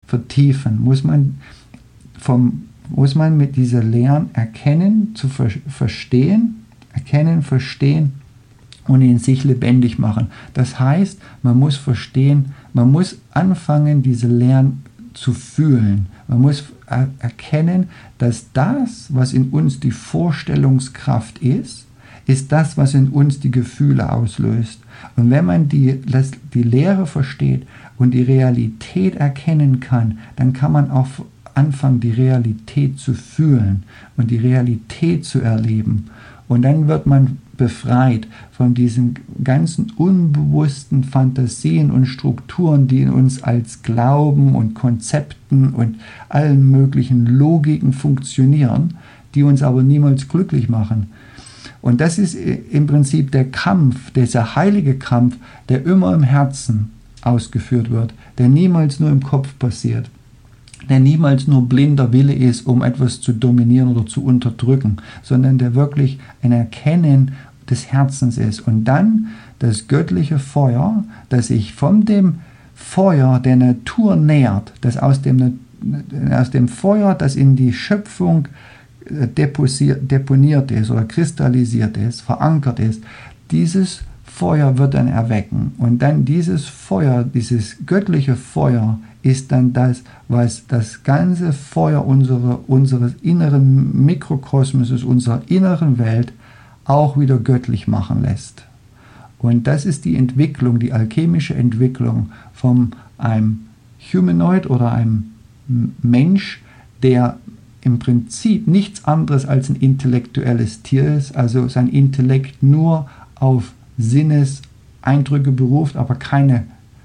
vertiefen, muss man mit dieser Lehren erkennen, verstehen und in sich lebendig machen. Das heißt, man muss verstehen, man muss anfangen, diese Lehren zu fühlen. Man muss erkennen, dass das, was in uns die Vorstellungskraft ist das, was in uns die Gefühle auslöst. Und wenn man die Lehre versteht und die Realität erkennen kann, dann kann man auch anfangen, die Realität zu fühlen und die Realität zu erleben. Und dann wird man befreit von diesen ganzen unbewussten Fantasien und Strukturen, die in uns als Glauben und Konzepten und allen möglichen Logiken funktionieren, die uns aber niemals glücklich machen. Und das ist im Prinzip der Kampf, dieser heilige Kampf, der immer im Herzen ausgeführt wird, der niemals nur im Kopf passiert, der niemals nur blinder Wille ist, um etwas zu dominieren oder zu unterdrücken, sondern der wirklich ein Erkennen des Herzens ist. Und dann das göttliche Feuer, das sich von dem Feuer der Natur nährt, das aus dem Feuer, das in die Schöpfung deponiert ist oder kristallisiert ist, verankert ist, dieses Feuer wird dann erwecken. Und dann dieses Feuer, dieses göttliche Feuer, ist dann das, was das ganze Feuer unseres inneren Mikrokosmoses, unserer inneren Welt auch wieder göttlich machen lässt. Und das ist die Entwicklung, die alchemische Entwicklung von einem Humanoid oder einem Mensch, der im Prinzip nichts anderes als ein intellektuelles Tier ist, also sein Intellekt nur auf Sinneseindrücke beruft, aber keine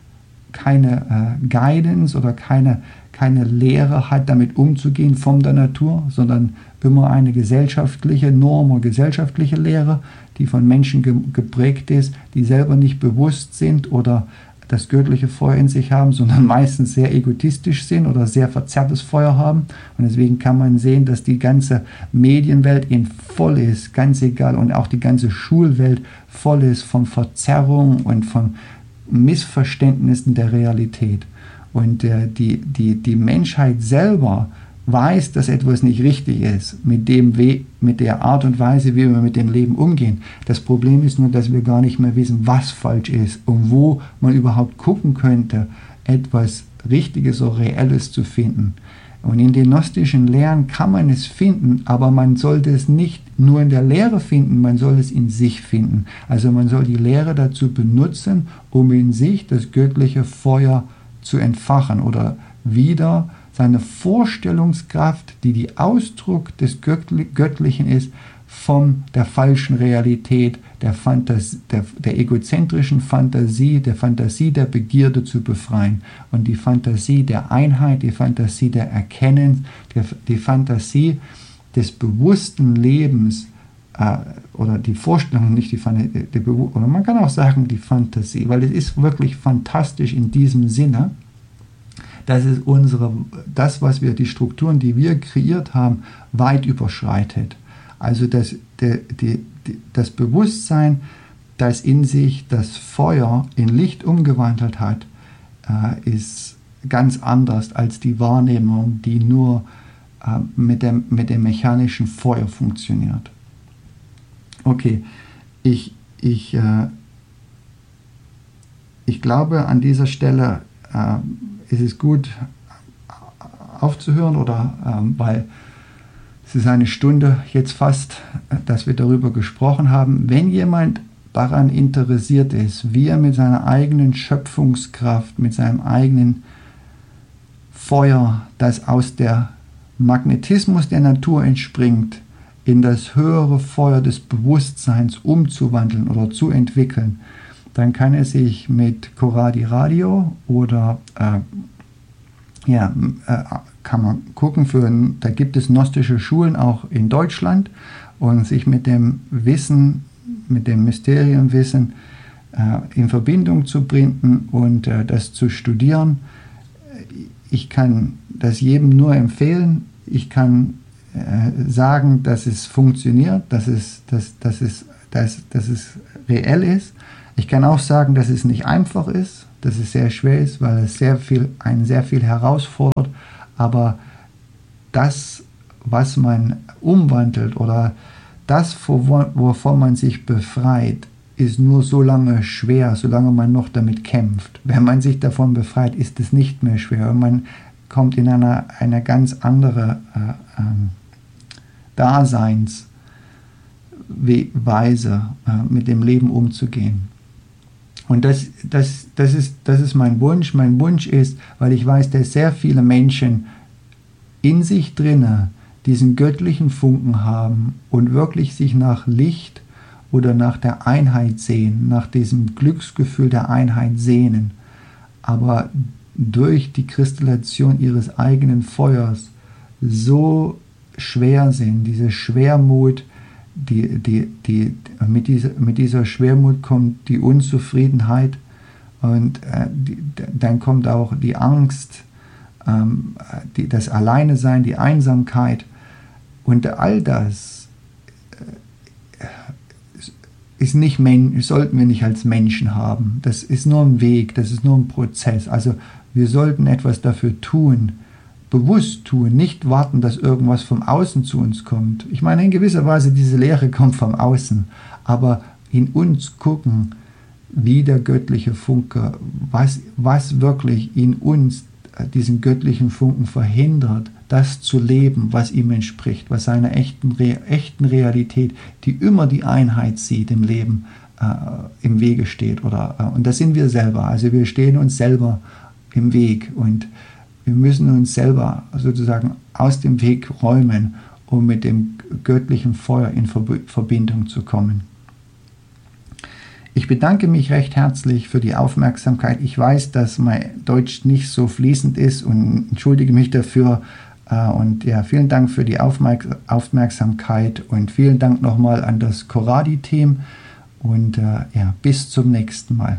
Guidance oder keine Lehre hat, damit umzugehen von der Natur, sondern immer eine gesellschaftliche Norm oder gesellschaftliche Lehre, die von Menschen geprägt ist, die selber nicht bewusst sind oder das göttliche Feuer in sich haben, sondern meistens sehr egotistisch sind oder sehr verzerrtes Feuer haben. Und deswegen kann man sehen, dass die ganze Medienwelt voll ist, ganz egal, und auch die ganze Schulwelt voll ist von Verzerrung und von Missverständnissen der Realität. Und die Menschheit selber weiß, dass etwas nicht richtig ist, mit der Art und Weise, wie wir mit dem Leben umgehen. Das Problem ist nur, dass wir gar nicht mehr wissen, was falsch ist und wo man überhaupt gucken könnte, etwas Richtiges oder Reelles zu finden. Und in den gnostischen Lehren kann man es finden, aber man sollte es nicht nur in der Lehre finden, man soll es in sich finden. Also man soll die Lehre dazu benutzen, um in sich das göttliche Feuer zu entfachen oder wieder seine Vorstellungskraft, die Ausdruck des Göttlichen ist, von der falschen Realität, der egozentrischen Fantasie, der Fantasie der Begierde zu befreien und die Fantasie der Einheit, die Fantasie der Erkennens, die Fantasie des bewussten Lebens oder die Vorstellung, nicht die Fantasie, oder man kann auch sagen die Fantasie, weil es ist wirklich fantastisch in diesem Sinne, dass es die Strukturen, die wir kreiert haben, weit überschreitet. Also das Bewusstsein, das in sich das Feuer in Licht umgewandelt hat, ist ganz anders als die Wahrnehmung, die nur mit dem mechanischen Feuer funktioniert. Okay, ich glaube, an dieser Stelle ist es gut aufzuhören, weil es ist eine Stunde jetzt fast, dass wir darüber gesprochen haben. Wenn jemand daran interessiert ist, wie er mit seiner eigenen Schöpfungskraft, mit seinem eigenen Feuer, das aus der Magnetismus der Natur entspringt, in das höhere Feuer des Bewusstseins umzuwandeln oder zu entwickeln, dann kann er sich mit Coradi Radio oder kann man gucken, da gibt es gnostische Schulen auch in Deutschland und sich mit dem Wissen, mit dem Mysteriumwissen in Verbindung zu bringen und das zu studieren. Ich kann das jedem nur empfehlen. Ich kann sagen, dass es funktioniert, dass es reell ist. Ich kann auch sagen, dass es nicht einfach ist, dass es sehr schwer ist, weil es einen sehr viel herausfordert, aber das, was man umwandelt oder das, wovon man sich befreit, ist nur so lange schwer, solange man noch damit kämpft. Wenn man sich davon befreit, ist es nicht mehr schwer. Man kommt in eine ganz andere Daseinsweise, mit dem Leben umzugehen. Und das ist mein Wunsch. Mein Wunsch ist, weil ich weiß, dass sehr viele Menschen in sich drinne diesen göttlichen Funken haben und wirklich sich nach Licht oder nach der Einheit sehen, nach diesem Glücksgefühl der Einheit sehnen, aber durch die Kristallation ihres eigenen Feuers so schwer sind, diese Schwermut, mit dieser Schwermut kommt die Unzufriedenheit und dann kommt auch die Angst, das Alleinesein, die Einsamkeit und all das ist nicht, sollten wir nicht als Menschen haben. Das ist nur ein Weg, das ist nur ein Prozess. Also wir sollten etwas dafür tun, bewusst tun, nicht warten, dass irgendwas vom Außen zu uns kommt. Ich meine, in gewisser Weise, diese Lehre kommt vom Außen, aber in uns gucken, wie der göttliche Funke, was wirklich in uns diesen göttlichen Funken verhindert, das zu leben, was ihm entspricht, was seiner echten Realität, die immer die Einheit sieht im Leben, im Wege steht. Und das sind wir selber. Also wir stehen uns selber im Weg und wir müssen uns selber sozusagen aus dem Weg räumen, um mit dem göttlichen Feuer in Verbindung zu kommen. Ich bedanke mich recht herzlich für die Aufmerksamkeit. Ich weiß, dass mein Deutsch nicht so fließend ist und entschuldige mich dafür. Und ja, vielen Dank für die Aufmerksamkeit und vielen Dank nochmal an das Coradi-Team und ja, bis zum nächsten Mal.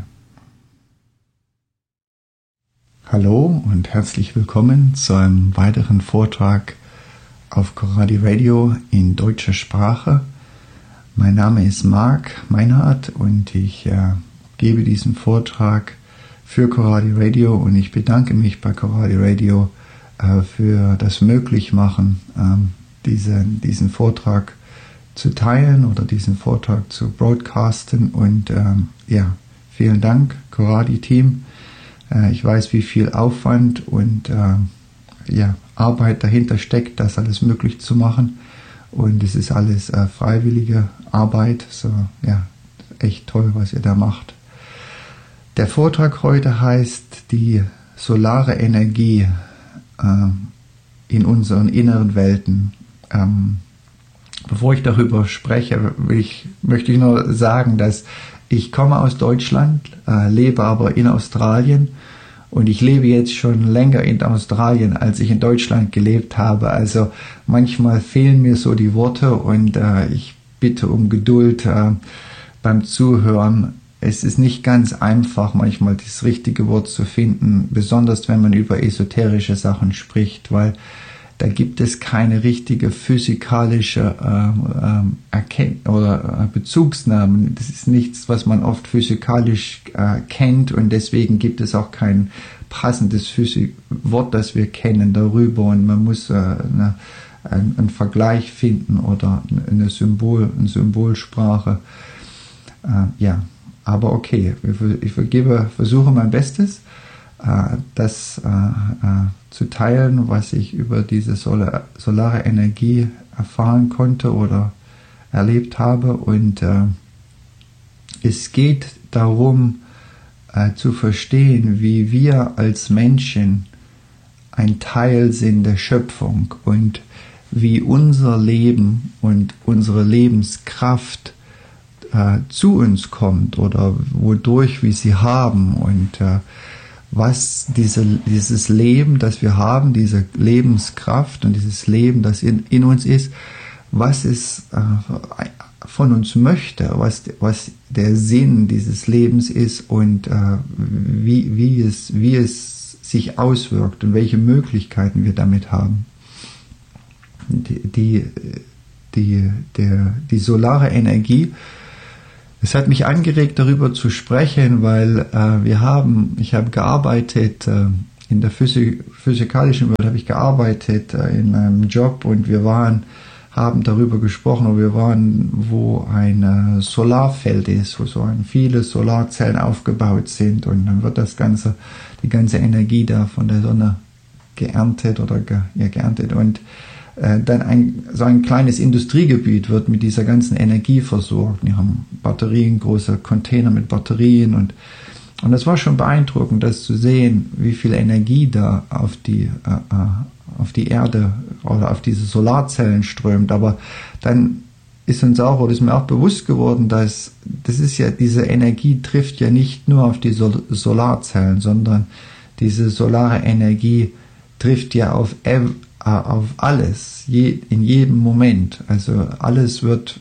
Hallo und herzlich willkommen zu einem weiteren Vortrag auf Coradi Radio in deutscher Sprache. Mein Name ist Marc Meinhardt und ich gebe diesen Vortrag für Coradi Radio und ich bedanke mich bei Coradi Radio für das Möglichmachen, diesen Vortrag zu teilen oder diesen Vortrag zu broadcasten und ja, vielen Dank, Coradi-Team. Ich weiß, wie viel Aufwand und ja, Arbeit dahinter steckt, das alles möglich zu machen. Und es ist alles freiwillige Arbeit. So, ja, echt toll, was ihr da macht. Der Vortrag heute heißt die solare Energie in unseren inneren Welten. Bevor ich darüber spreche, möchte ich nur sagen, dass ich komme aus Deutschland, lebe aber in Australien und ich lebe jetzt schon länger in Australien, als ich in Deutschland gelebt habe. Also manchmal fehlen mir so die Worte und ich bitte um Geduld beim Zuhören. Es ist nicht ganz einfach, manchmal das richtige Wort zu finden, besonders wenn man über esoterische Sachen spricht, weil da gibt es keine richtige physikalische Bezugsnamen. Das ist nichts, was man oft physikalisch kennt und deswegen gibt es auch kein passendes Wort, das wir kennen darüber und man muss einen Vergleich finden oder eine Symbolsprache. Ja, aber okay, ich versuche mein Bestes, das zu teilen, was ich über diese solare Energie erfahren konnte oder erlebt habe. Und es geht darum, zu verstehen, wie wir als Menschen ein Teil sind der Schöpfung und wie unser Leben und unsere Lebenskraft zu uns kommt oder wodurch wir sie haben und was dieses Leben, das wir haben, diese Lebenskraft und dieses Leben, das in uns ist, was es von uns möchte, was der Sinn dieses Lebens ist und wie es sich auswirkt und welche Möglichkeiten wir damit haben. Die solare Energie Es hat mich angeregt, darüber zu sprechen, weil ich habe gearbeitet in der physikalischen Welt, habe ich gearbeitet in einem Job, und wir haben darüber gesprochen, und wir waren, wo ein Solarfeld ist, wo so viele Solarzellen aufgebaut sind, und dann wird die ganze Energie da von der Sonne geerntet und dann so ein kleines Industriegebiet wird mit dieser ganzen Energie versorgt. Wir haben Batterien, große Container mit Batterien, und das war schon beeindruckend, das zu sehen, wie viel Energie da auf die Erde oder auf diese Solarzellen strömt. Aber dann ist mir auch bewusst geworden, dass diese Energie trifft ja nicht nur auf die Solarzellen, sondern diese solare Energie trifft ja auf alles, in jedem Moment. Also alles wird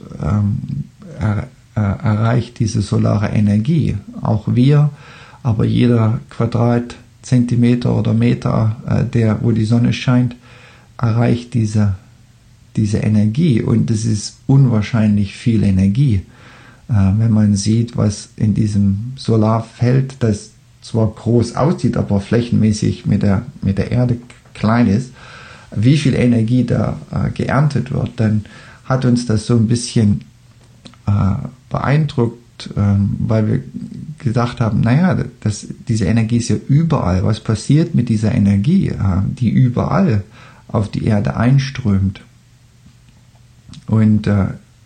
erreicht diese solare Energie. Auch wir, aber jeder Quadratzentimeter oder Meter, wo die Sonne scheint, erreicht diese Energie. Und es ist unwahrscheinlich viel Energie. Wenn man sieht, was in diesem Solarfeld, das zwar groß aussieht, aber flächenmäßig mit der Erde klein ist, wie viel Energie da geerntet wird, dann hat uns das so ein bisschen beeindruckt, weil wir gedacht haben, diese Energie ist ja überall. Was passiert mit dieser Energie, die überall auf die Erde einströmt? Und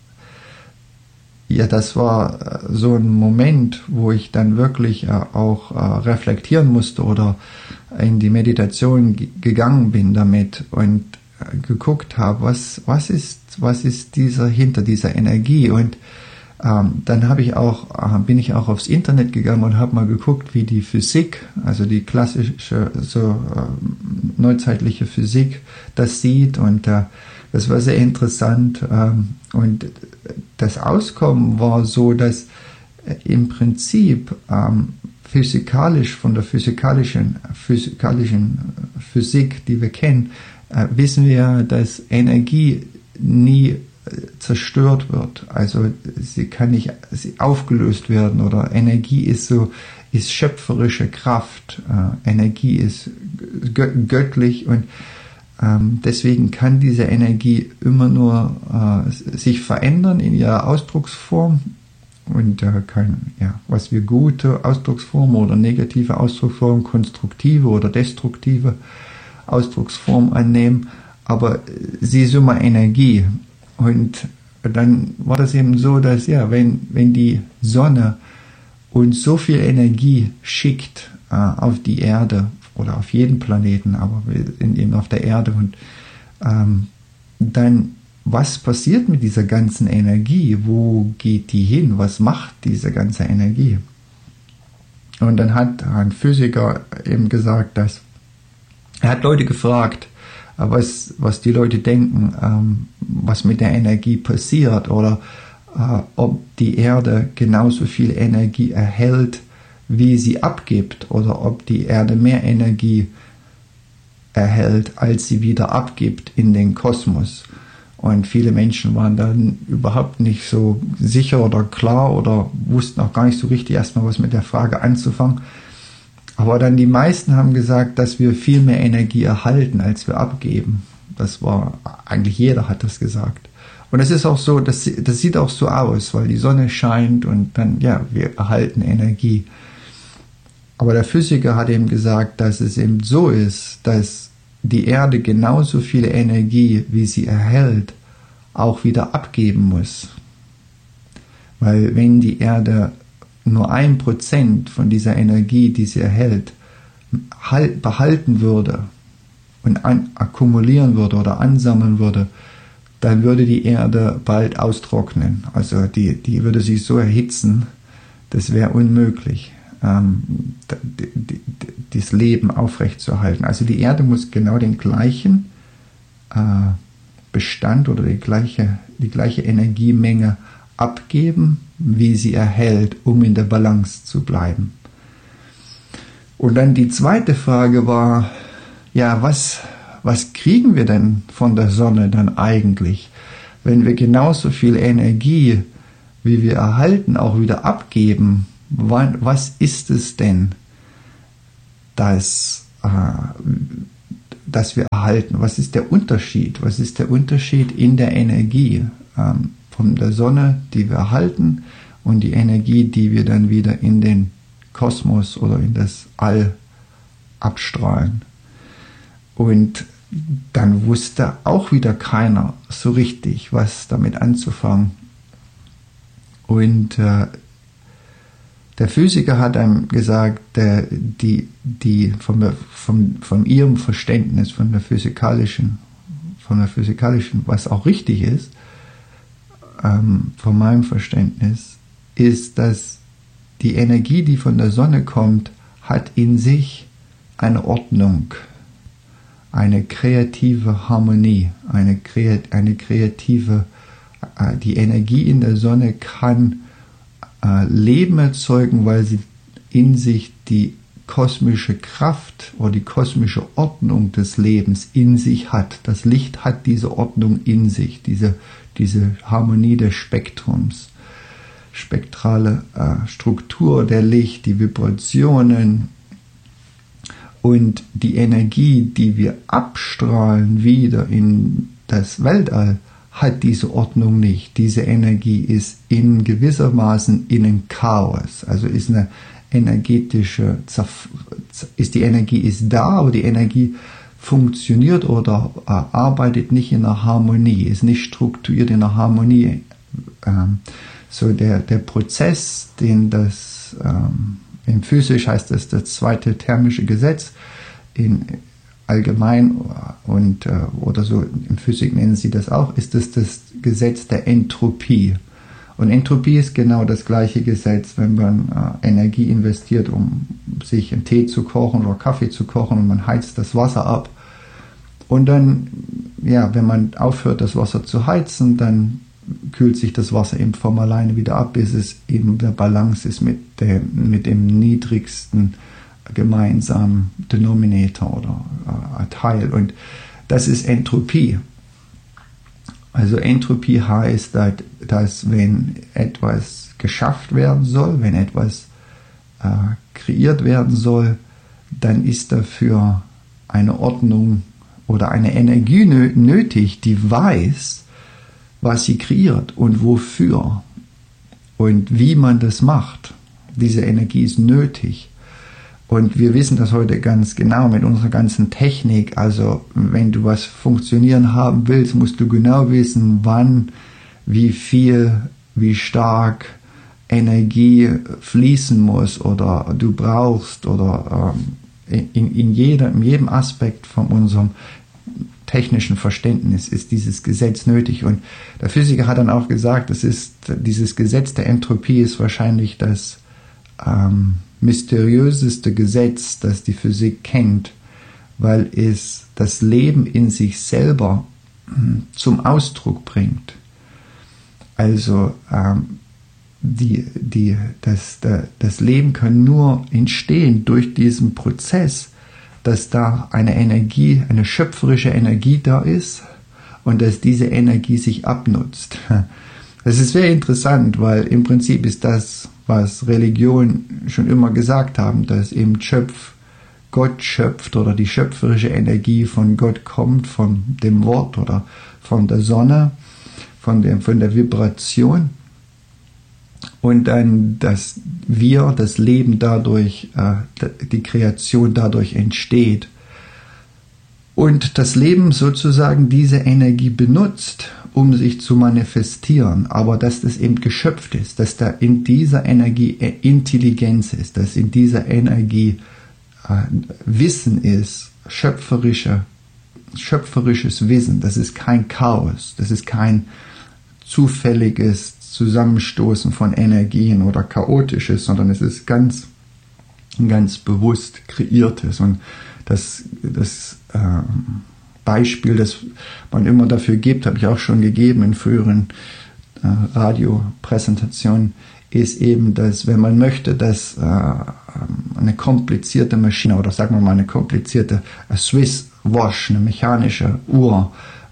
das war so ein Moment, wo ich dann wirklich auch reflektieren musste oder in die Meditation gegangen bin damit und geguckt habe, was ist hinter dieser Energie. Und dann bin ich auch aufs Internet gegangen und habe mal geguckt, wie die Physik, also die klassische, neuzeitliche Physik, das sieht. Und das war sehr interessant. Und das Auskommen war so, dass im Prinzip von der physikalischen Physik, die wir kennen, wissen wir, dass Energie nie zerstört wird. Also sie kann nicht aufgelöst werden, oder Energie ist schöpferische Kraft. Energie ist göttlich, und deswegen kann diese Energie immer nur sich verändern in ihrer Ausdrucksform, und was wir gute Ausdrucksformen oder negative Ausdrucksformen, konstruktive oder destruktive Ausdrucksformen annehmen, aber sie ist immer Energie. Und dann war das eben so, dass wenn die Sonne uns so viel Energie schickt auf die Erde oder auf jeden Planeten, aber eben auf der Erde, und dann was passiert mit dieser ganzen Energie? Wo geht die hin? Was macht diese ganze Energie? Und dann hat ein Physiker eben gesagt, er hat Leute gefragt, was die Leute denken, was mit der Energie passiert, oder ob die Erde genauso viel Energie erhält, wie sie abgibt, oder ob die Erde mehr Energie erhält, als sie wieder abgibt in den Kosmos. Und viele Menschen waren dann überhaupt nicht so sicher oder klar oder wussten auch gar nicht so richtig erstmal was mit der Frage anzufangen. Aber dann die meisten haben gesagt, dass wir viel mehr Energie erhalten, als wir abgeben. Eigentlich jeder hat das gesagt. Und es ist auch so, das sieht auch so aus, weil die Sonne scheint und dann, wir erhalten Energie. Aber der Physiker hat eben gesagt, dass es eben so ist, dass die Erde genauso viel Energie, wie sie erhält, auch wieder abgeben muss. Weil wenn die Erde nur 1% von dieser Energie, die sie erhält, behalten würde und akkumulieren würde oder ansammeln würde, dann würde die Erde bald austrocknen. Also die würde sich so erhitzen, das wäre unmöglich, das Leben aufrechtzuerhalten. Also die Erde muss genau den gleichen Bestand oder die gleiche Energiemenge abgeben, wie sie erhält, um in der Balance zu bleiben. Und dann die zweite Frage war, was kriegen wir denn von der Sonne dann eigentlich, wenn wir genauso viel Energie wie wir erhalten, auch wieder abgeben, was ist es denn, dass wir erhalten? Was ist der Unterschied? Was ist der Unterschied in der Energie von der Sonne, die wir erhalten, und die Energie, die wir dann wieder in den Kosmos oder in das All abstrahlen? Und dann wusste auch wieder keiner so richtig, was damit anzufangen. Und der Physiker hat einem gesagt, von ihrem Verständnis, von der physikalischen, was auch richtig ist, von meinem Verständnis, ist, dass die Energie, die von der Sonne kommt, hat in sich eine Ordnung, eine kreative Harmonie, die Energie in der Sonne kann Leben erzeugen, weil sie in sich die kosmische Kraft oder die kosmische Ordnung des Lebens in sich hat. Das Licht hat diese Ordnung in sich, diese Harmonie des Spektrums, spektrale Struktur der Licht, die Vibrationen und die Energie, die wir abstrahlen wieder in das Weltall, hat diese Ordnung nicht. Diese Energie ist in gewissermaßen in einem Chaos, also ist eine energetische, die Energie ist da, aber die Energie funktioniert oder arbeitet nicht in einer Harmonie, ist nicht strukturiert in einer Harmonie. So der Prozess, den das in Physisch heißt das zweite thermische Gesetz, in allgemein und oder so in Physik nennen sie das auch, ist es das Gesetz der Entropie. Und Entropie ist genau das gleiche Gesetz, wenn man Energie investiert, um sich einen Tee zu kochen oder Kaffee zu kochen, und man heizt das Wasser ab. Und dann, ja, wenn man aufhört, das Wasser zu heizen, dann kühlt sich das Wasser eben von alleine wieder ab, bis es eben der Balance ist mit dem niedrigsten gemeinsamen Denominator oder Teil. Und das ist Entropie. Also Entropie heißt, dass wenn etwas geschafft werden soll, wenn etwas kreiert werden soll, dann ist dafür eine Ordnung oder eine Energie nötig, die weiß, was sie kreiert und wofür und wie man das macht. Diese Energie ist nötig. Und wir wissen das heute ganz genau mit unserer ganzen Technik. Also wenn du was funktionieren haben willst, musst du genau wissen, wann, wie viel, wie stark Energie fließen muss oder du brauchst oder in jedem Aspekt von unserem technischen Verständnis ist dieses Gesetz nötig. Und der Physiker hat dann auch gesagt, dieses Gesetz der Entropie ist wahrscheinlich das mysteriöseste Gesetz, das die Physik kennt, weil es das Leben in sich selber zum Ausdruck bringt. Also das Leben kann nur entstehen durch diesen Prozess, dass da eine Energie, eine schöpferische Energie da ist und dass diese Energie sich abnutzt. Das ist sehr interessant, weil im Prinzip ist das, was Religion schon immer gesagt haben, dass eben Gott schöpft oder die schöpferische Energie von Gott kommt, von dem Wort oder von der Sonne, von der Vibration. Und dann, dass das Leben dadurch, die Kreation dadurch entsteht. Und das Leben sozusagen diese Energie benutzt, um sich zu manifestieren, aber dass das eben geschöpft ist, dass da in dieser Energie Intelligenz ist, dass in dieser Energie Wissen ist, schöpferisches Wissen, das ist kein Chaos, das ist kein zufälliges Zusammenstoßen von Energien oder chaotisches, sondern es ist ganz bewusst kreiertes. Und das Beispiel, das man immer dafür gibt, habe ich auch schon gegeben in früheren Radiopräsentationen, ist eben, dass wenn man möchte, dass eine komplizierte Maschine oder sagen wir mal eine komplizierte Swiss Watch, eine mechanische Uhr,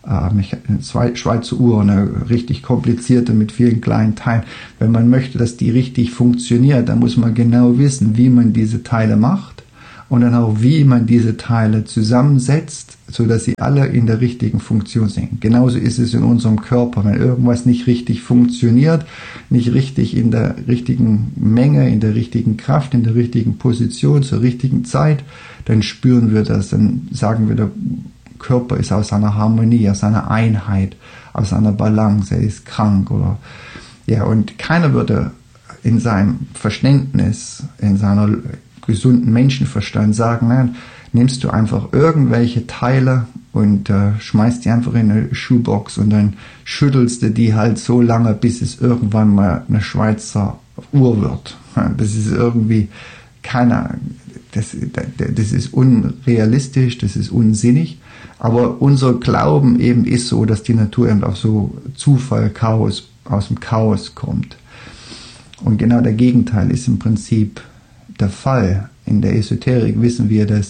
Schweizer Uhr, eine richtig komplizierte mit vielen kleinen Teilen. Wenn man möchte, dass die richtig funktioniert, dann muss man genau wissen, wie man diese Teile macht und dann auch, wie man diese Teile zusammensetzt, sodass sie alle in der richtigen Funktion sind. Genauso ist es in unserem Körper. Wenn irgendwas nicht richtig funktioniert, nicht richtig in der richtigen Menge, in der richtigen Kraft, in der richtigen Position, zur richtigen Zeit, dann spüren wir das, dann sagen wir, der Körper ist aus einer Harmonie, aus einer Einheit, aus einer Balance, er ist krank oder ja, und keiner würde in seinem Verständnis, in seiner gesunden Menschenverstand sagen, nein, nimmst du einfach irgendwelche Teile und schmeißt die einfach in eine Schuhbox und dann schüttelst du die halt so lange, bis es irgendwann mal eine Schweizer Uhr wird. Das ist irgendwie das ist unrealistisch, das ist unsinnig. Aber unser Glauben eben ist so, dass die Natur eben auf so Zufall, Chaos, aus dem Chaos kommt. Und genau der Gegenteil ist im Prinzip der Fall. In der Esoterik wissen wir, dass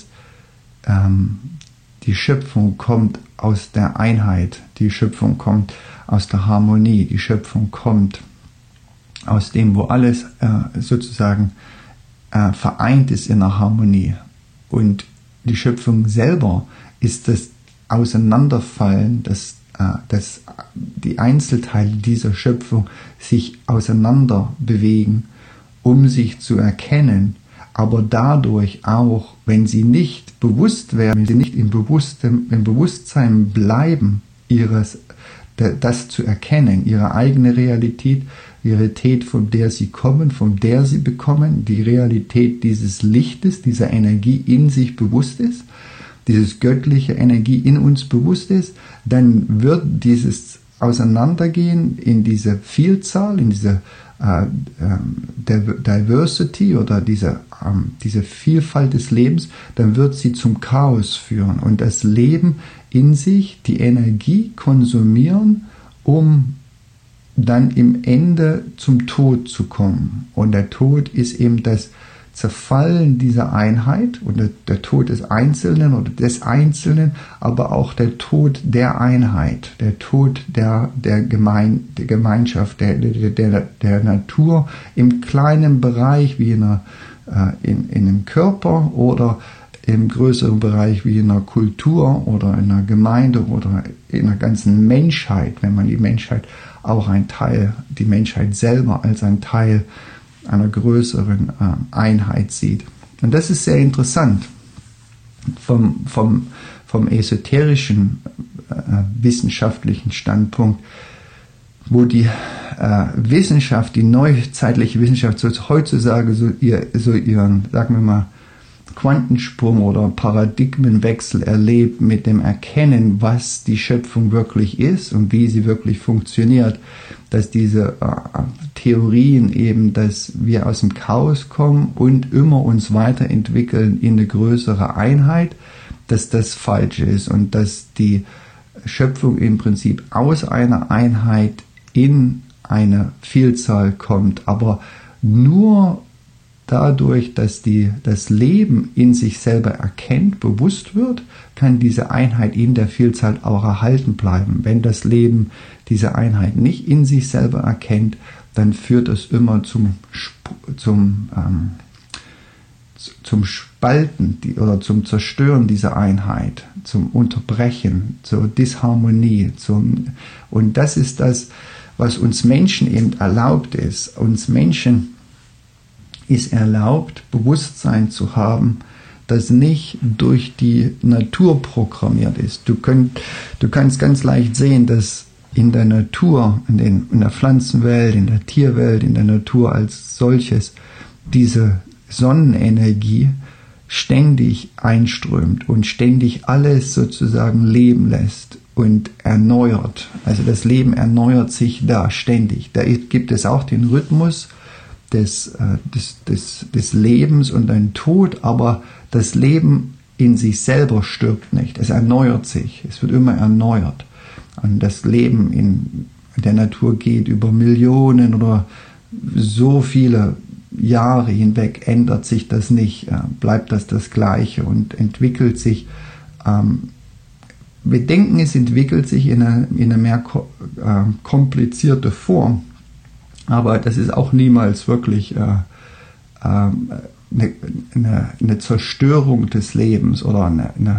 die Schöpfung kommt aus der Einheit, die Schöpfung kommt aus der Harmonie, die Schöpfung kommt aus dem, wo alles sozusagen vereint ist in der Harmonie. Und die Schöpfung selber ist das Auseinanderfallen, dass die Einzelteile dieser Schöpfung sich auseinander bewegen, um sich zu erkennen, aber dadurch auch, wenn sie nicht bewusst werden, wenn sie nicht im Bewusstsein bleiben, das zu erkennen, ihre eigene Realität, die Realität, von der sie kommen, von der sie bekommen, die Realität dieses Lichtes, dieser Energie in sich bewusst ist, dieses göttliche Energie in uns bewusst ist, dann wird dieses Auseinandergehen in diese Vielzahl, in diese Diversity oder diese Vielfalt des Lebens, dann wird sie zum Chaos führen und das Leben in sich die Energie konsumieren, um dann im Ende zum Tod zu kommen. Und der Tod ist eben das Zerfallen dieser Einheit und der Tod des Einzelnen oder des Einzelnen, aber auch der Tod der Einheit, der Tod der Gemeinschaft, der Natur im kleinen Bereich wie in einem Körper oder im größeren Bereich wie in einer Kultur oder in einer Gemeinde oder in der ganzen Menschheit, wenn man die Menschheit auch die Menschheit selber als ein Teil einer größeren Einheit sieht. Und das ist sehr interessant vom esoterischen wissenschaftlichen Standpunkt, wo die Wissenschaft, die neuzeitliche Wissenschaft heutzutage so ihren, sagen wir mal, Quantensprung oder Paradigmenwechsel erlebt mit dem Erkennen, was die Schöpfung wirklich ist und wie sie wirklich funktioniert, dass diese Theorien eben, dass wir aus dem Chaos kommen und immer uns weiterentwickeln in eine größere Einheit, dass das falsch ist und dass die Schöpfung im Prinzip aus einer Einheit in eine Vielzahl kommt, aber nur dadurch, dass das Leben in sich selber erkennt, bewusst wird, kann diese Einheit in der Vielzahl auch erhalten bleiben. Wenn das Leben diese Einheit nicht in sich selber erkennt, dann führt es immer zum Spalten oder zum Zerstören dieser Einheit, zum Unterbrechen, zur Disharmonie. Und das ist das, was uns Menschen eben erlaubt ist. Uns Menschen ist erlaubt, Bewusstsein zu haben, das nicht durch die Natur programmiert ist. Du kannst ganz leicht sehen, dass in der Natur, in der Pflanzenwelt, in der Tierwelt, in der Natur als solches, diese Sonnenenergie ständig einströmt und ständig alles sozusagen leben lässt und erneuert. Also das Leben erneuert sich da ständig. Da gibt es auch den Rhythmus des Lebens und ein Tod, aber das Leben in sich selber stirbt nicht. Es erneuert sich. Es wird immer erneuert. Und das Leben in der Natur geht über Millionen oder so viele Jahre hinweg, ändert sich das nicht, bleibt das Gleiche und entwickelt sich wir denken, es entwickelt sich in eine mehr komplizierte Form, aber das ist auch niemals wirklich eine Zerstörung des Lebens oder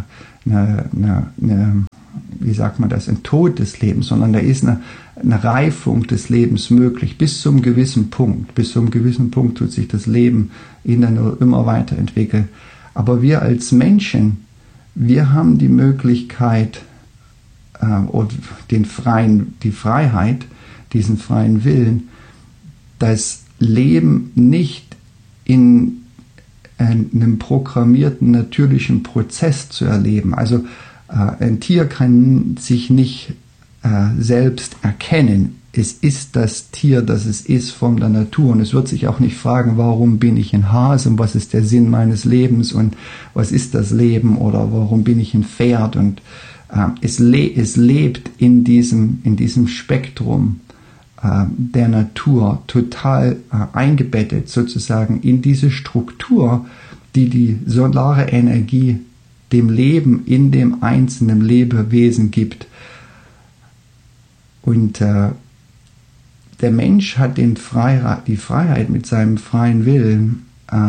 wie sagt man das, ein Tod des Lebens, sondern da ist eine Reifung des Lebens möglich, bis zu einem gewissen Punkt. Bis zu einem gewissen Punkt tut sich das Leben immer weiterentwickeln. Aber wir als Menschen, wir haben die Möglichkeit und die Freiheit, diesen freien Willen, das Leben nicht in einem programmierten natürlichen Prozess zu erleben. Also ein Tier kann sich nicht selbst erkennen. Es ist das Tier, das es ist von der Natur. Und es wird sich auch nicht fragen, warum bin ich ein Hase und was ist der Sinn meines Lebens und was ist das Leben oder warum bin ich ein Pferd. Und es lebt in diesem Spektrum der Natur total eingebettet sozusagen in diese Struktur, die solare Energie dem Leben in dem einzelnen Lebewesen gibt. Und der Mensch hat die Freiheit mit seinem freien Willen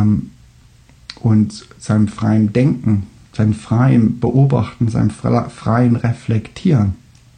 und seinem freien Denken, seinem freien Beobachten, seinem freien Reflektieren,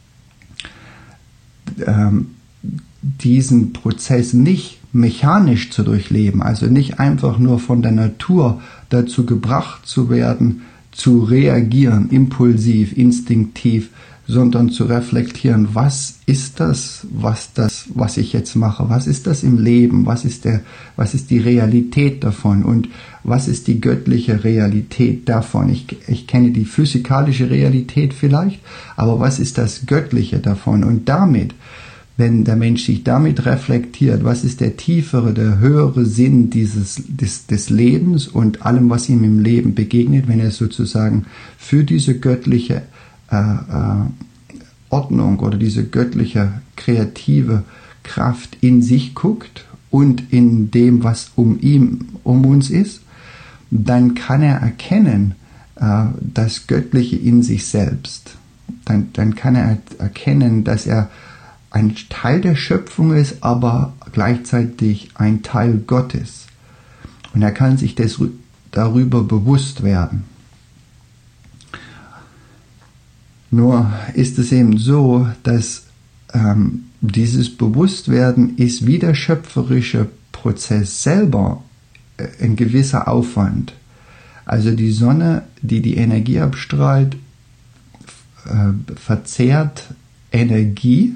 diesen Prozess nicht mechanisch zu durchleben, also nicht einfach nur von der Natur dazu gebracht zu werden, zu reagieren, impulsiv, instinktiv, sondern zu reflektieren, was ist das, was ich jetzt mache, was ist das im Leben, was ist die Realität davon und was ist die göttliche Realität davon. Ich kenne die physikalische Realität vielleicht, aber was ist das Göttliche davon? Und damit, wenn der Mensch sich damit reflektiert, was ist der tiefere, der höhere Sinn des Lebens und allem, was ihm im Leben begegnet, wenn er sozusagen für diese göttliche Ordnung oder diese göttliche kreative Kraft in sich guckt und in dem, was um uns ist, dann kann er erkennen das Göttliche in sich selbst. Dann kann er erkennen, dass er ein Teil der Schöpfung ist, aber gleichzeitig ein Teil Gottes. Und er kann sich darüber bewusst werden. Nur ist es eben so, dass dieses Bewusstwerden ist wie der schöpferische Prozess selber ein gewisser Aufwand. Also die Sonne, die Energie abstrahlt, verzehrt Energie,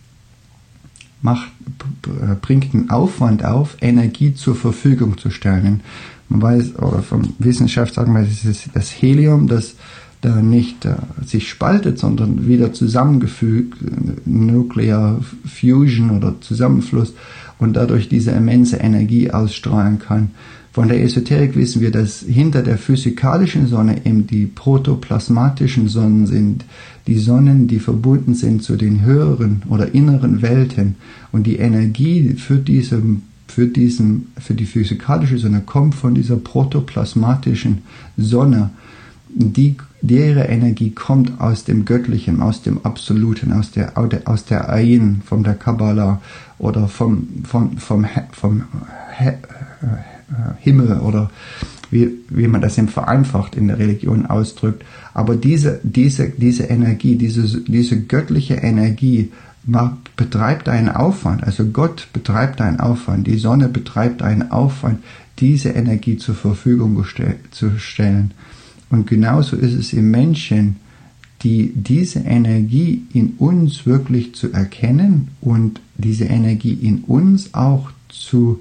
bringt einen Aufwand auf, Energie zur Verfügung zu stellen. Man weiß, oder von Wissenschaft sagen wir, es ist das Helium, das da nicht sich spaltet, sondern wieder zusammengefügt, Nuclear Fusion oder Zusammenfluss und dadurch diese immense Energie ausstrahlen kann. Von der Esoterik wissen wir, dass hinter der physikalischen Sonne eben die protoplasmatischen Sonnen sind, die Sonnen, die verbunden sind zu den höheren oder inneren Welten, und die Energie für die physikalische Sonne kommt von dieser protoplasmatischen Sonne. Ihre Energie kommt aus dem Göttlichen, aus dem Absoluten, aus der Ayin, von der Kabbalah oder vom Himmel oder wie man das eben vereinfacht in der Religion ausdrückt. Aber diese Energie, diese göttliche Energie betreibt einen Aufwand, also Gott betreibt einen Aufwand, die Sonne betreibt einen Aufwand, diese Energie zur Verfügung zu stellen. Und genauso ist es im Menschen, diese Energie in uns wirklich zu erkennen und diese Energie in uns auch zum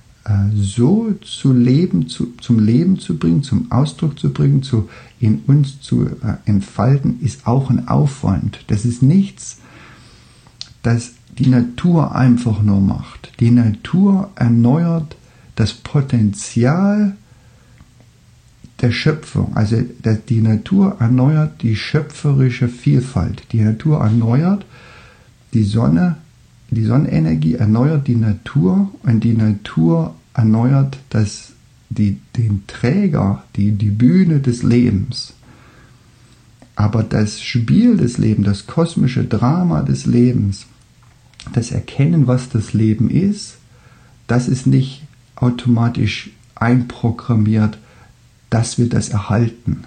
Leben zu bringen, zum Ausdruck zu bringen, in uns zu entfalten, ist auch ein Aufwand. Das ist nichts, das die Natur einfach nur macht. Die Natur erneuert das Potenzial der Schöpfung. Also die Natur erneuert die schöpferische Vielfalt. Die Natur erneuert die Sonne, die Sonnenenergie erneuert die Natur, und die Natur erneuert den Träger, die Bühne des Lebens. Aber das Spiel des Lebens, das kosmische Drama des Lebens, das Erkennen, was das Leben ist, das ist nicht automatisch einprogrammiert, dass wir das erhalten.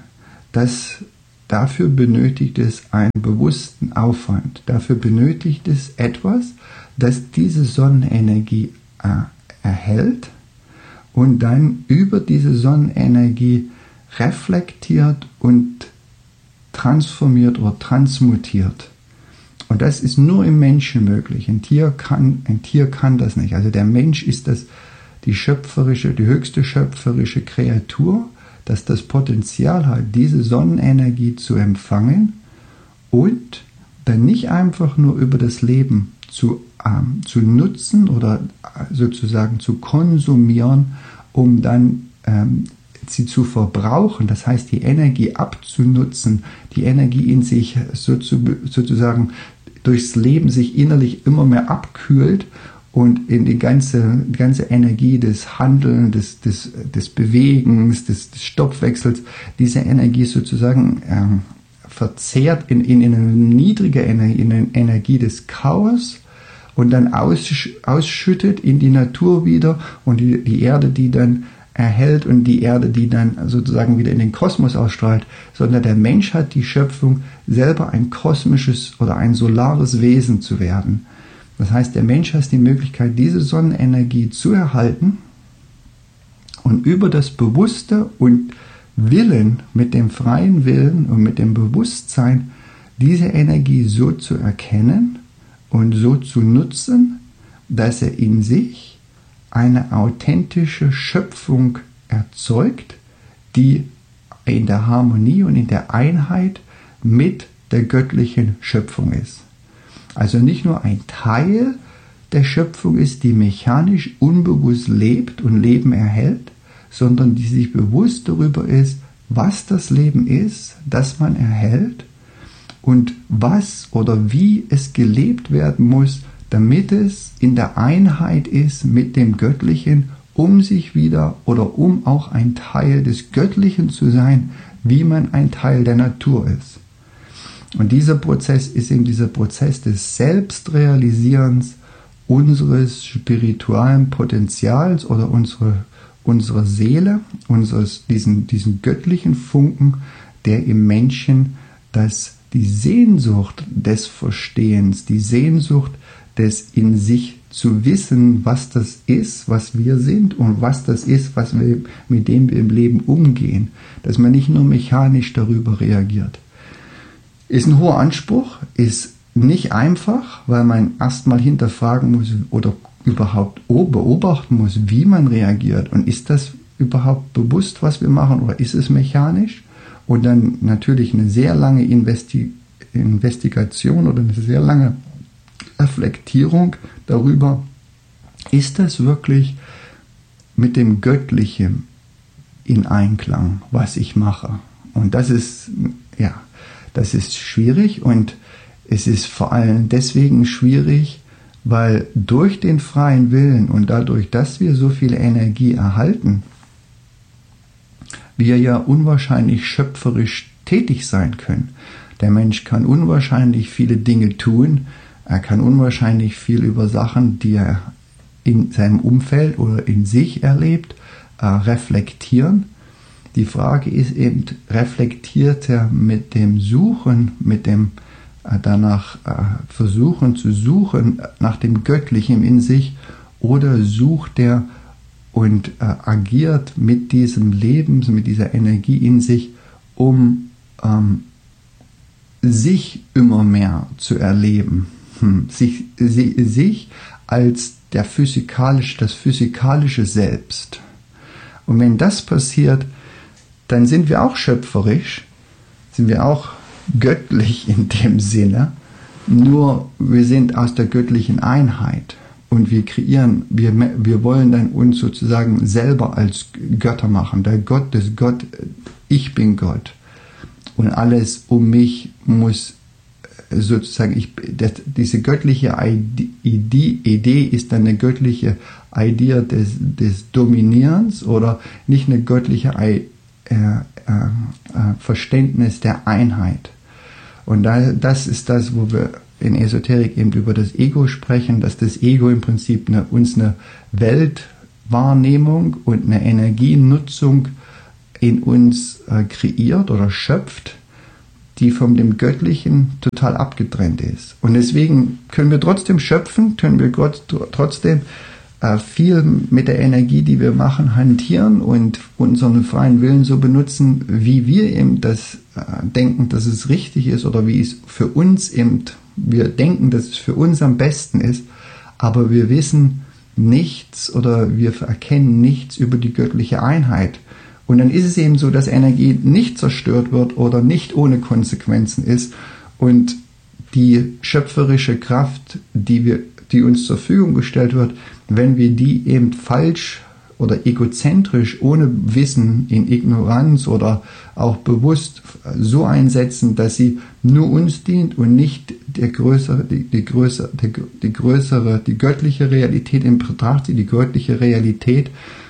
Dafür benötigt es einen bewussten Aufwand. Dafür benötigt es etwas, das diese Sonnenenergie erhält und dann über diese Sonnenenergie reflektiert und transformiert oder transmutiert. Und das ist nur im Menschen möglich. Ein Tier kann das nicht. Also der Mensch ist die höchste schöpferische Kreatur, dass das Potenzial hat, diese Sonnenenergie zu empfangen und dann nicht einfach nur über das Leben zu nutzen oder sozusagen zu konsumieren, um dann sie zu verbrauchen, das heißt die Energie abzunutzen, die Energie in sich sozusagen durchs Leben sich innerlich immer mehr abkühlt und in die ganze Energie des Handelns, des Bewegens, des Stoffwechsels, diese Energie sozusagen verzehrt in eine niedrige Energie, in eine Energie des Chaos und dann ausschüttet in die Natur wieder und die Erde, die dann erhält und die Erde, die dann sozusagen wieder in den Kosmos ausstrahlt, sondern der Mensch hat die Schöpfung, selber ein kosmisches oder ein solares Wesen zu werden. Das heißt, der Mensch hat die Möglichkeit, diese Sonnenenergie zu erhalten und über das Bewusste und Willen, mit dem freien Willen und mit dem Bewusstsein, diese Energie so zu erkennen und so zu nutzen, dass er in sich eine authentische Schöpfung erzeugt, die in der Harmonie und in der Einheit mit der göttlichen Schöpfung ist. Also nicht nur ein Teil der Schöpfung ist, die mechanisch unbewusst lebt und Leben erhält, sondern die sich bewusst darüber ist, was das Leben ist, das man erhält und was oder wie es gelebt werden muss, damit es in der Einheit ist mit dem Göttlichen, um sich wieder oder um auch ein Teil des Göttlichen zu sein, wie man ein Teil der Natur ist. Und dieser Prozess ist eben dieser Prozess des Selbstrealisierens unseres spirituellen Potenzials oder unserer Seele, diesen göttlichen Funken, der im Menschen die Sehnsucht des Verstehens, die Sehnsucht des in sich zu wissen, was das ist, was wir sind und was das ist, mit dem wir im Leben umgehen, dass man nicht nur mechanisch darüber reagiert. Ist ein hoher Anspruch, ist nicht einfach, weil man erstmal hinterfragen muss oder überhaupt beobachten muss, wie man reagiert und ist das überhaupt bewusst, was wir machen oder ist es mechanisch? Und dann natürlich eine sehr lange Investigation oder eine sehr lange Reflektierung darüber, ist das wirklich mit dem Göttlichen in Einklang, was ich mache? Und das ist schwierig und es ist vor allem deswegen schwierig, weil durch den freien Willen und dadurch, dass wir so viel Energie erhalten, wir ja unwahrscheinlich schöpferisch tätig sein können. Der Mensch kann unwahrscheinlich viele Dinge tun, er kann unwahrscheinlich viel über Sachen, die er in seinem Umfeld oder in sich erlebt, reflektieren. Die Frage ist eben, reflektiert er mit dem Suchen, mit dem danach versuchen zu suchen nach dem Göttlichen in sich oder sucht er und agiert mit diesem Leben, mit dieser Energie in sich, um sich immer mehr zu erleben, sich als das physikalische Selbst. Und wenn das passiert, dann sind wir auch schöpferisch, sind wir auch göttlich in dem Sinne, nur wir sind aus der göttlichen Einheit und wir wollen dann uns sozusagen selber als Götter machen. Der Gott ist Gott, ich bin Gott und alles um mich muss sozusagen, diese göttliche Idee ist dann eine göttliche Idee des Dominierens oder nicht eine göttliche Verständnis der Einheit. Und das ist das, wo wir in Esoterik eben über das Ego sprechen, dass das Ego im Prinzip uns eine Weltwahrnehmung und eine Energienutzung in uns kreiert oder schöpft, die von dem Göttlichen total abgetrennt ist. Und deswegen können wir trotzdem schöpfen, können wir trotzdem viel mit der Energie, die wir machen, hantieren und unseren freien Willen so benutzen, wie wir eben das denken, dass es richtig ist oder wie es für uns eben, wir denken, dass es für uns am besten ist, aber wir wissen nichts oder wir erkennen nichts über die göttliche Einheit. Und dann ist es eben so, dass Energie nicht zerstört wird oder nicht ohne Konsequenzen ist und die schöpferische Kraft, die uns zur Verfügung gestellt wird, wenn wir die eben falsch oder egozentrisch, ohne Wissen, in Ignoranz oder auch bewusst so einsetzen, dass sie nur uns dient und nicht die göttliche Realität in Betracht zieht, die göttliche Realität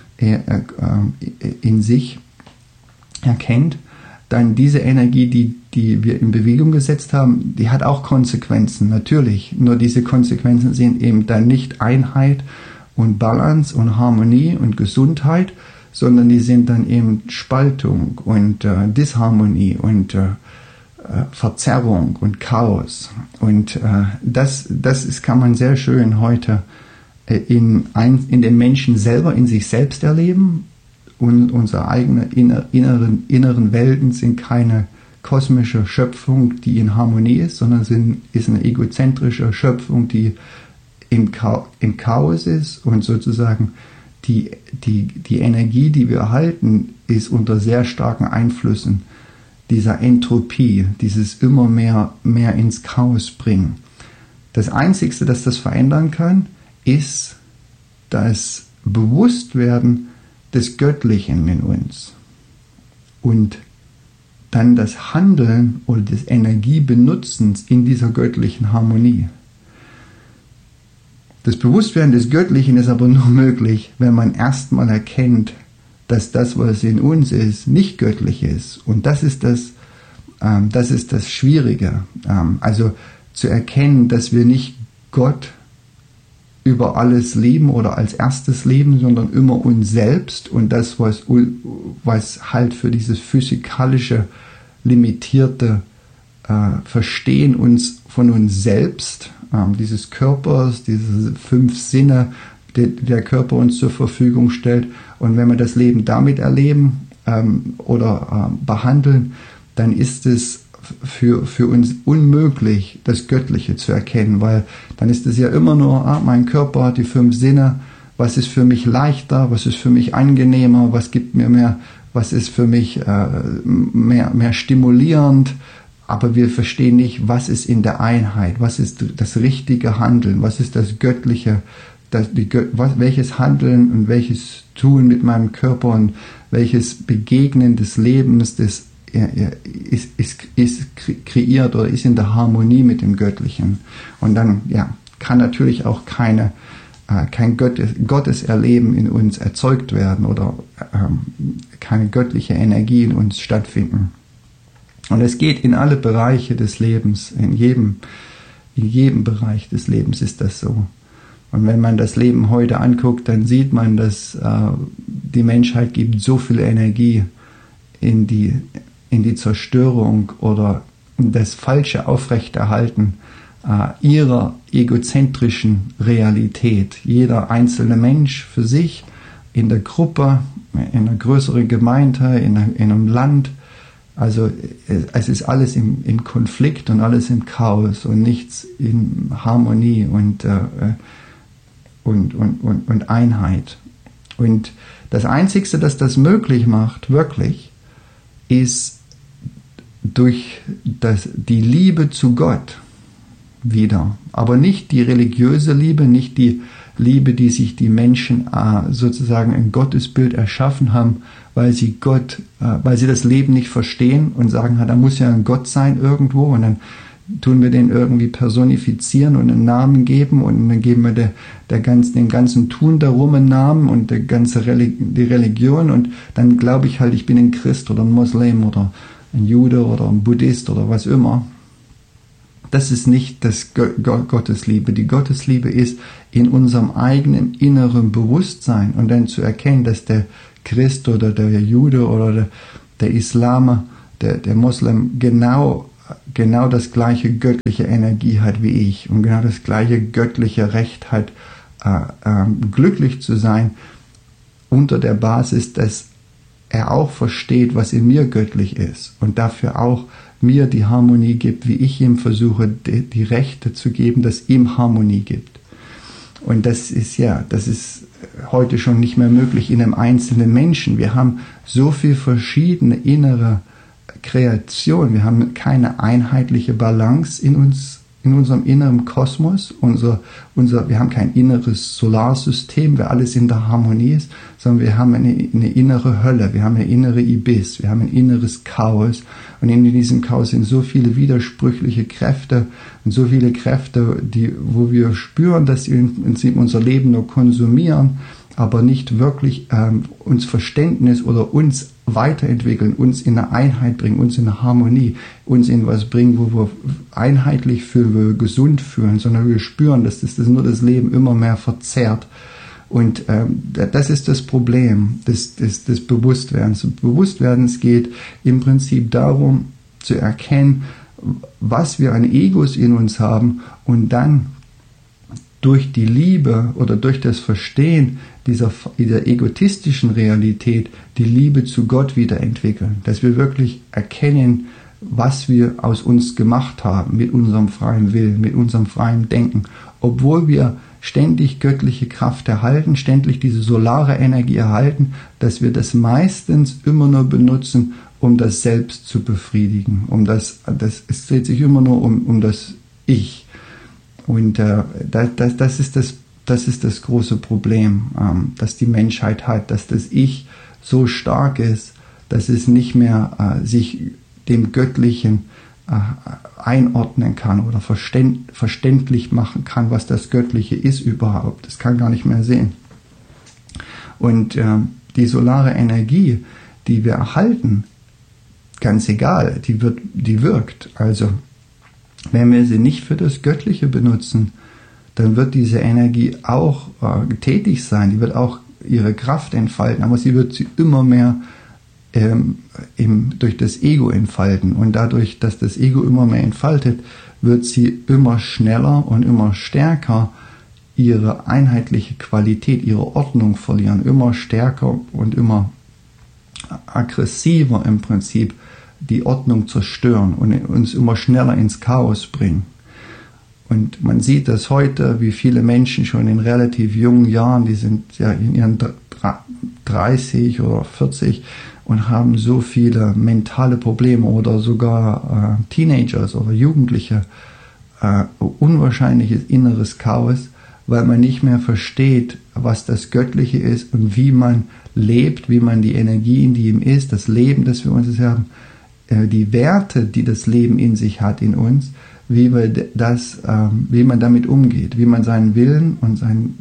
in sich erkennt, dann diese Energie, die wir in Bewegung gesetzt haben, die hat auch Konsequenzen, natürlich. Nur diese Konsequenzen sind eben dann nicht Einheit und Balance und Harmonie und Gesundheit, sondern die sind dann eben Spaltung und Disharmonie und Verzerrung und Chaos. Und das kann man sehr schön heute in den Menschen selber, in sich selbst erleben. Und unsere eigenen inneren Welten sind keine kosmische Schöpfung, die in Harmonie ist, sondern ist eine egozentrische Schöpfung, die im Chaos ist, und sozusagen die Energie, die wir erhalten, ist unter sehr starken Einflüssen dieser Entropie, dieses immer mehr ins Chaos bringen. Das Einzige, das das verändern kann, ist das Bewusstwerden des Göttlichen in uns und dann das Handeln oder das Energiebenutzens in dieser göttlichen Harmonie. Das Bewusstwerden des Göttlichen ist aber nur möglich, wenn man erstmal erkennt, dass das, was in uns ist, nicht göttlich ist. Und das ist das Schwierige. Also zu erkennen, dass wir nicht Gott über alles leben oder als erstes leben, sondern immer uns selbst und das, was halt für dieses physikalische, limitierte Verstehen von uns selbst, dieses Körpers, diese 5 Sinne, die der Körper uns zur Verfügung stellt. Und wenn wir das Leben damit erleben oder behandeln, dann ist es für uns unmöglich, das Göttliche zu erkennen, weil dann ist es ja immer nur, mein Körper hat die 5 Sinne, was ist für mich leichter, was ist für mich angenehmer, was gibt mir mehr, was ist für mich mehr stimulierend, aber wir verstehen nicht, was ist in der Einheit, was ist das richtige Handeln, was ist das Göttliche, welches Handeln und welches Tun mit meinem Körper und welches Begegnen des Lebens, ist kreiert oder ist in der Harmonie mit dem Göttlichen. Und dann kann natürlich auch kein Gotteserleben in uns erzeugt werden oder keine göttliche Energie in uns stattfinden. Und es geht in alle Bereiche des Lebens, in jedem Bereich des Lebens ist das so. Und wenn man das Leben heute anguckt, dann sieht man, dass die Menschheit gibt so viel Energie in die Zerstörung oder das falsche Aufrechterhalten ihrer egozentrischen Realität. Jeder einzelne Mensch für sich, in der Gruppe, in einer größeren Gemeinde, in einem Land. Also es ist alles im Konflikt und alles im Chaos und nichts in Harmonie und Einheit. Und das Einzige, das das möglich macht, wirklich, ist durch die Liebe zu Gott wieder. Aber nicht die religiöse Liebe, nicht die Liebe, die sich die Menschen sozusagen ein Gottesbild erschaffen haben, weil sie das Leben nicht verstehen und sagen, da muss ja ein Gott sein irgendwo, und dann tun wir den irgendwie personifizieren und einen Namen geben, und dann geben wir dem ganzen Tun darum einen Namen und die Religion, und dann glaube ich halt, ich bin ein Christ oder ein Moslem oder ein Jude oder ein Buddhist oder was immer. Das ist nicht das Gottesliebe. Die Gottesliebe ist in unserem eigenen inneren Bewusstsein und dann zu erkennen, dass der Christ oder der Jude oder der Islamer, der Moslem genau das gleiche göttliche Energie hat wie ich und genau das gleiche göttliche Recht hat, glücklich zu sein, unter der Basis, dass er auch versteht, was in mir göttlich ist und dafür auch mir die Harmonie gibt, wie ich ihm versuche, die Rechte zu geben, dass ihm Harmonie gibt. Und das ist heute schon nicht mehr möglich in einem einzelnen Menschen. Wir haben so viel verschiedene innere Kreation. Wir haben keine einheitliche Balance in unserem inneren Kosmos. Wir haben kein inneres Solarsystem, wo alles in der Harmonie ist, sondern wir haben eine innere Hölle, wir haben eine innere Ibis, wir haben ein inneres Chaos. Und in diesem Chaos sind so viele widersprüchliche Kräfte und so viele Kräfte, wo wir spüren, dass sie im Prinzip unser Leben nur konsumieren, aber nicht wirklich uns Verständnis oder uns weiterentwickeln, uns in eine Einheit bringen, uns in eine Harmonie, uns in was bringen, wo wir einheitlich fühlen, wo wir gesund fühlen, sondern wir spüren, dass das nur das Leben immer mehr verzerrt. Und das ist das Problem des Bewusstwerdens. Bewusstwerdens geht im Prinzip darum, zu erkennen, was wir an Egos in uns haben und dann durch die Liebe oder durch das Verstehen dieser egotistischen Realität die Liebe zu Gott wiederentwickeln. Dass wir wirklich erkennen, was wir aus uns gemacht haben, mit unserem freien Willen, mit unserem freien Denken. Obwohl wir ständig göttliche Kraft erhalten, ständig diese solare Energie erhalten, dass wir das meistens immer nur benutzen, um das Selbst zu befriedigen. Es dreht sich immer nur um das Ich. Und das ist das große Problem, das die Menschheit hat, dass das Ich so stark ist, dass es nicht mehr sich dem Göttlichen einordnen kann oder verständlich machen kann, was das Göttliche ist überhaupt. Das kann gar nicht mehr sehen. Und die solare Energie, die wir erhalten, ganz egal, die wirkt. Also wenn wir sie nicht für das Göttliche benutzen, dann wird diese Energie auch tätig sein, die wird auch ihre Kraft entfalten, aber sie wird sie immer mehr durch das Ego entfalten. Und dadurch, dass das Ego immer mehr entfaltet, wird sie immer schneller und immer stärker ihre einheitliche Qualität, ihre Ordnung verlieren, immer stärker und immer aggressiver im Prinzip die Ordnung zerstören und uns immer schneller ins Chaos bringen. Und man sieht das heute, wie viele Menschen schon in relativ jungen Jahren, die sind ja in ihren 30 oder 40 und haben so viele mentale Probleme oder sogar Teenagers oder Jugendliche, unwahrscheinliches inneres Chaos, weil man nicht mehr versteht, was das Göttliche ist und wie man lebt, wie man die Energien, die ihm ist, das Leben, das wir uns haben, die Werte, die das Leben in sich hat, in uns, wie man damit umgeht, wie man seinen Willen und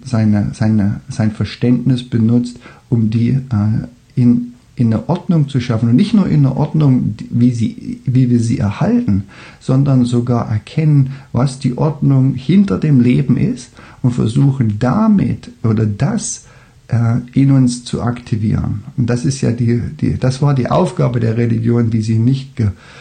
sein Verständnis benutzt, um die in eine Ordnung zu schaffen. Und nicht nur in eine Ordnung, wie wir sie erhalten, sondern sogar erkennen, was die Ordnung hinter dem Leben ist und versuchen damit oder das in uns zu aktivieren. Und das ist ja das war die Aufgabe der Religion, dem sie nicht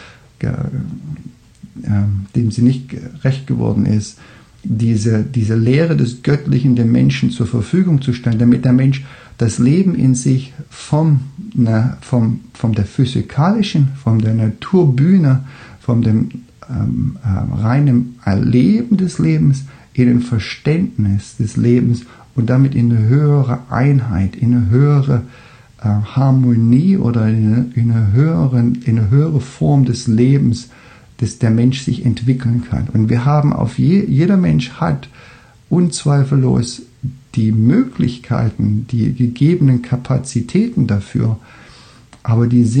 gerecht geworden ist, diese Lehre des Göttlichen dem Menschen zur Verfügung zu stellen, damit der Mensch das Leben in sich von der physikalischen, von der Naturbühne, von dem reinen Erleben des Lebens in ein Verständnis des Lebens und damit in eine höhere Einheit, in eine höhere Harmonie oder in eine höhere Form des Lebens, dass der Mensch sich entwickeln kann. Und wir haben jeder Mensch hat unzweifellos die Möglichkeiten, die gegebenen Kapazitäten dafür, aber die sind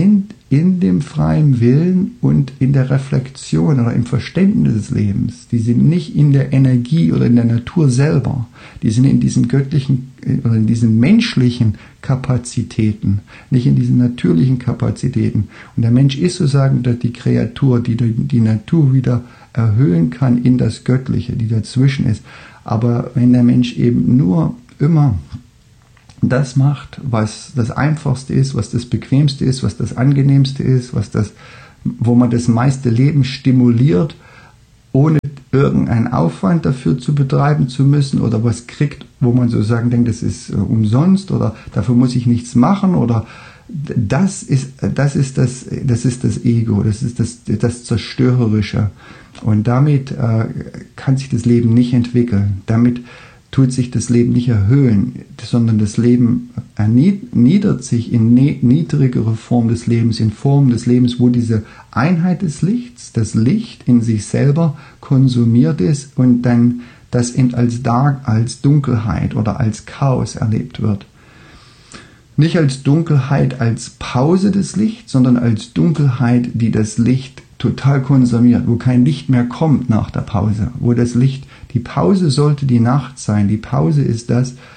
in dem freien Willen und in der Reflexion oder im Verständnis des Lebens. Die sind nicht in der Energie oder in der Natur selber. Die sind in diesen göttlichen oder in diesen menschlichen Kapazitäten, nicht in diesen natürlichen Kapazitäten. Und der Mensch ist sozusagen die Kreatur, die die Natur wieder erhöhen kann in das Göttliche, die dazwischen ist. Aber wenn der Mensch eben nur immer das macht, was das Einfachste ist, was das Bequemste ist, was das Angenehmste ist, wo man das meiste Leben stimuliert, ohne irgendeinen Aufwand dafür zu betreiben zu müssen, oder was kriegt, wo man sozusagen denkt, das ist umsonst oder dafür muss ich nichts machen, oder das ist das Ego, das ist das Zerstörerische. Und damit kann sich das Leben nicht entwickeln. Damit tut sich das Leben nicht erhöhen, sondern das Leben erniedert sich in niedrigere Form des Lebens, in Form des Lebens, wo diese Einheit des Lichts, das Licht in sich selber konsumiert ist und dann das eben als Dunkelheit oder als Chaos erlebt wird. Nicht als Dunkelheit, als Pause des Lichts, sondern als Dunkelheit, die das Licht total konsumiert, wo kein Licht mehr kommt nach der Pause, wo das Licht, die Pause sollte die Nacht sein. Die Pause ist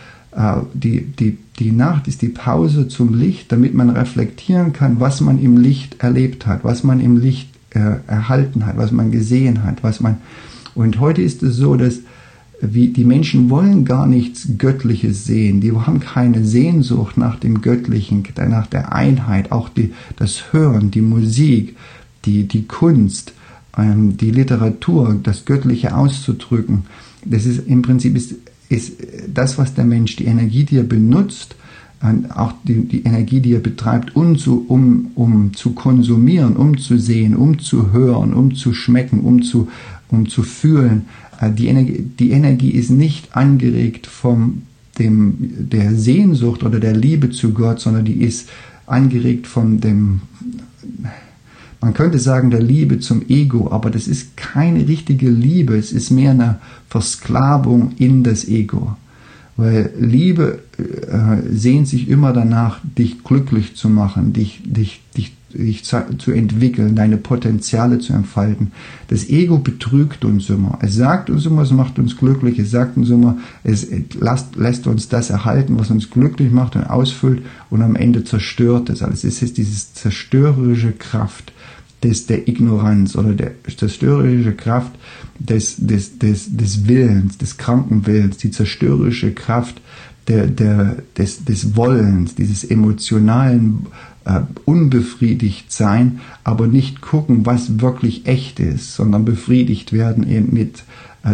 die Nacht ist die Pause zum Licht, damit man reflektieren kann, was man im Licht erlebt hat, was man im Licht erhalten hat, was man gesehen hat, und heute ist es so, dass die Menschen wollen gar nichts Göttliches sehen, die haben keine Sehnsucht nach dem Göttlichen, nach der Einheit, auch das Hören, die Musik, die Kunst, die Literatur, das Göttliche auszudrücken. Das ist im Prinzip ist das, was der Mensch, die Energie, die er benutzt, auch die Energie, die er betreibt, um zu konsumieren, um zu sehen, um zu hören, um zu schmecken, um zu fühlen. Die Energie ist nicht angeregt von der Sehnsucht oder der Liebe zu Gott, sondern die ist angeregt von man könnte sagen, der Liebe zum Ego, aber das ist keine richtige Liebe, es ist mehr eine Versklavung in das Ego. Weil Liebe sehnt sich immer danach, dich glücklich zu machen, dich zu entwickeln, deine Potenziale zu entfalten. Das Ego betrügt uns immer. Es sagt uns immer, es macht uns glücklich. Es sagt uns immer, es lässt uns das erhalten, was uns glücklich macht und ausfüllt, und am Ende zerstört es alles. Es ist diese zerstörerische Kraft der Ignoranz oder der zerstörerische Kraft des Willens, des kranken Willens, die zerstörerische Kraft des Wollens, dieses emotionalen unbefriedigt sein, aber nicht gucken, was wirklich echt ist, sondern befriedigt werden eben mit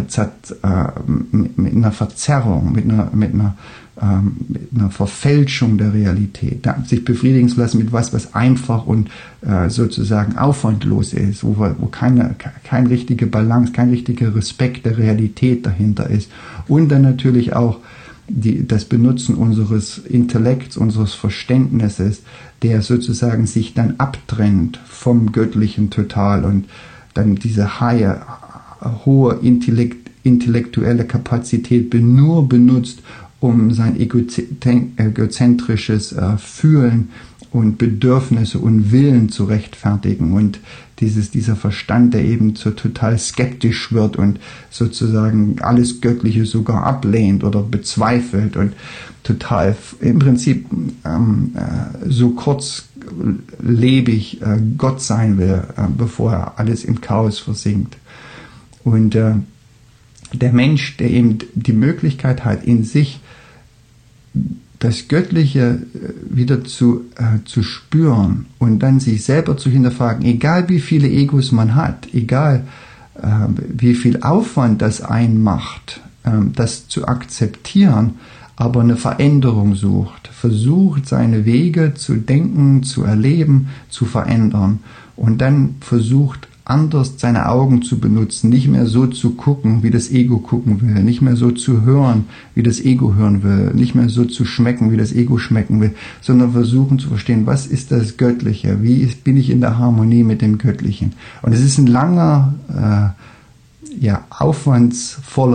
einer Verzerrung, mit einer Verfälschung der Realität, sich befriedigen zu lassen mit was einfach und sozusagen aufwandlos ist, wo keine richtige Balance, kein richtiger Respekt der Realität dahinter ist. Und dann natürlich auch das Benutzen unseres Intellekts, unseres Verständnisses, der sozusagen sich dann abtrennt vom Göttlichen total und dann diese hohe intellektuelle Kapazität nur benutzt, um sein egozentrisches Fühlen und Bedürfnisse und Willen zu rechtfertigen, und dieser Verstand, der eben so total skeptisch wird und sozusagen alles Göttliche sogar ablehnt oder bezweifelt und total im Prinzip so kurzlebig Gott sein will, bevor er alles im Chaos versinkt. Und der Mensch, der eben die Möglichkeit hat, in sich das Göttliche wieder zu spüren und dann sich selber zu hinterfragen, egal wie viele Egos man hat, egal wie viel Aufwand das einmacht, das zu akzeptieren, aber eine Veränderung sucht, versucht seine Wege zu denken, zu erleben, zu verändern und dann versucht anders seine Augen zu benutzen, nicht mehr so zu gucken, wie das Ego gucken will, nicht mehr so zu hören, wie das Ego hören will, nicht mehr so zu schmecken, wie das Ego schmecken will, sondern versuchen zu verstehen, was ist das Göttliche, bin ich in der Harmonie mit dem Göttlichen. Und es ist ein langer, aufwandsvoller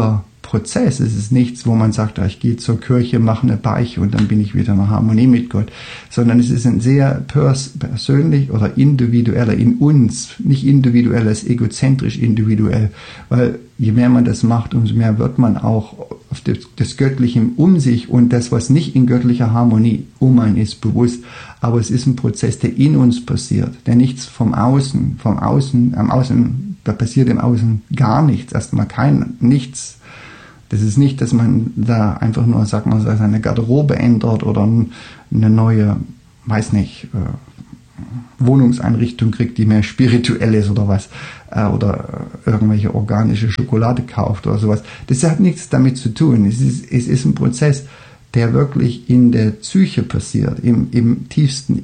Prozess. Es ist nichts, wo man sagt, ich gehe zur Kirche, mache eine Beichte und dann bin ich wieder in der Harmonie mit Gott. Sondern es ist ein sehr persönlich oder individueller in uns, nicht individuell, es ist egozentrisch individuell. Weil je mehr man das macht, umso mehr wird man auch auf das Göttliche um sich und das, was nicht in göttlicher Harmonie um einen ist, bewusst. Aber es ist ein Prozess, der in uns passiert, der nichts am Außen, da passiert im Außen gar nichts, erstmal nichts. Das ist nicht, dass man da einfach nur, sagt man, seine Garderobe ändert oder eine neue, Wohnungseinrichtung kriegt, die mehr spirituell ist oder was, oder irgendwelche organische Schokolade kauft oder sowas. Das hat nichts damit zu tun. Es ist ein Prozess, der wirklich in der Psyche passiert, im tiefsten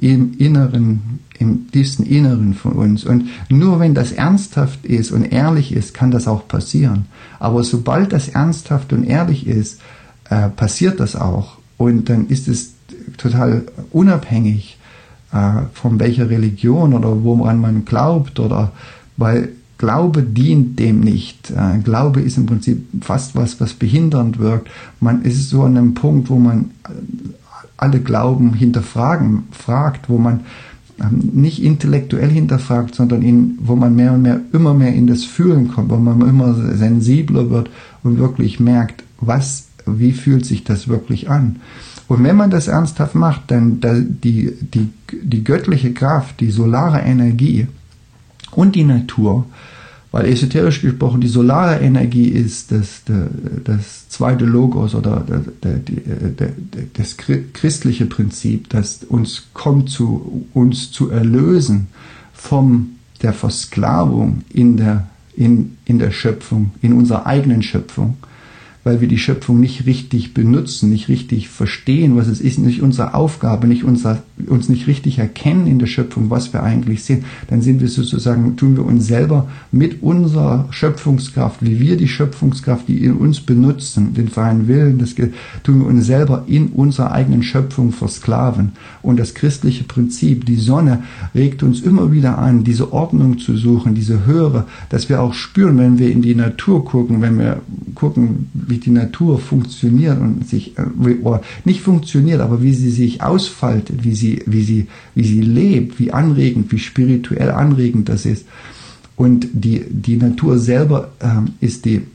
Inneren von uns. Und nur wenn das ernsthaft ist und ehrlich ist, kann das auch passieren. Aber sobald das ernsthaft und ehrlich ist, passiert das auch. Und dann ist es total unabhängig von welcher Religion oder woran man glaubt, oder weil Glaube dient dem nicht. Glaube ist im Prinzip fast was behindernd wirkt. Man ist so an einem Punkt, wo man alle Glauben fragt, wo man nicht intellektuell hinterfragt, sondern wo man immer mehr in das Fühlen kommt, wo man immer sensibler wird und wirklich merkt, wie fühlt sich das wirklich an. Und wenn man das ernsthaft macht, dann die göttliche Kraft, die solare Energie und die Natur, weil esoterisch gesprochen die solare Energie ist das zweite Logos oder das christliche Prinzip, das uns zu erlösen von der Versklavung in der Schöpfung, in unserer eigenen Schöpfung, weil wir die Schöpfung nicht richtig benutzen, nicht richtig verstehen, was es ist, nicht unsere Aufgabe, uns nicht richtig erkennen in der Schöpfung, was wir eigentlich sind, dann tun wir uns selber mit unserer Schöpfungskraft, wie wir die Schöpfungskraft, die in uns benutzen, den freien Willen, tun wir uns selber in unserer eigenen Schöpfung versklaven. Und das christliche Prinzip, die Sonne, regt uns immer wieder an, diese Ordnung zu suchen, diese höhere, dass wir auch spüren, wenn wir in die Natur gucken, wenn wir gucken, wie die Natur funktioniert und nicht funktioniert, aber wie sie sich ausfaltet, wie sie lebt, wie anregend, wie spirituell anregend das ist. Und die Natur selber ist die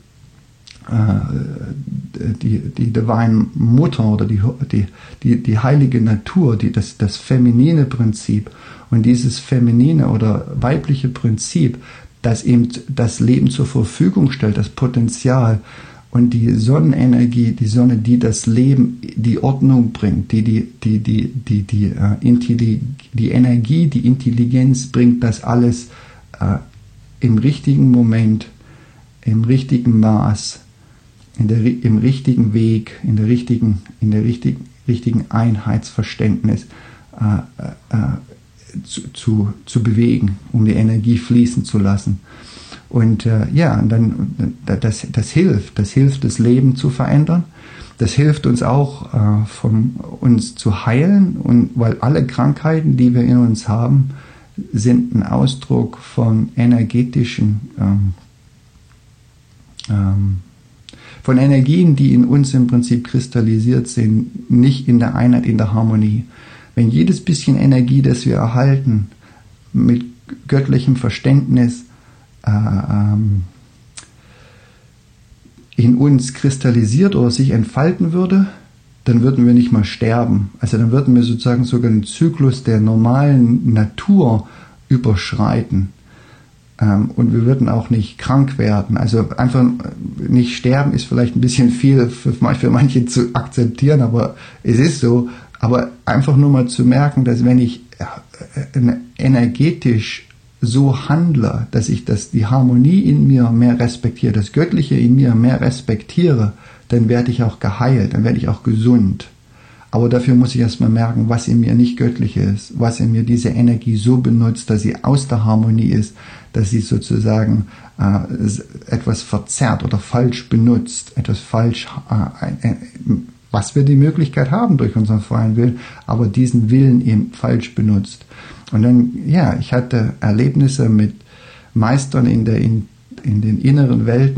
Divine Mutter oder die heilige Natur, das feminine Prinzip. Und dieses feminine oder weibliche Prinzip, das eben das Leben zur Verfügung stellt, das Potenzial. Und die Sonnenenergie, die Sonne, die das Leben, die Ordnung bringt, die Energie, die Intelligenz bringt das alles im richtigen Moment, im richtigen Maß, im richtigen Weg, in der richtigen Einheitsverständnis zu bewegen, um die Energie fließen zu lassen. Und dann das hilft, das Leben zu verändern. Das hilft uns auch, uns zu heilen, und weil alle Krankheiten, die wir in uns haben, sind ein Ausdruck von energetischen, von Energien, die in uns im Prinzip kristallisiert sind, nicht in der Einheit, in der Harmonie. Wenn jedes bisschen Energie, das wir erhalten, mit göttlichem Verständnis in uns kristallisiert oder sich entfalten würde, dann würden wir nicht mal sterben. Also dann würden wir sozusagen sogar den Zyklus der normalen Natur überschreiten. Und wir würden auch nicht krank werden. Also einfach nicht sterben ist vielleicht ein bisschen viel für manche zu akzeptieren, aber es ist so. Aber einfach nur mal zu merken, dass wenn ich energetisch so handle, dass ich die Harmonie in mir mehr respektiere, das Göttliche in mir mehr respektiere, dann werde ich auch geheilt, dann werde ich auch gesund. Aber dafür muss ich erstmal merken, was in mir nicht göttlich ist, was in mir diese Energie so benutzt, dass sie aus der Harmonie ist, dass sie sozusagen etwas verzerrt oder falsch benutzt, etwas falsch, was wir die Möglichkeit haben durch unseren freien Willen, aber diesen Willen eben falsch benutzt. Und dann, ich hatte Erlebnisse mit Meistern in den inneren Welten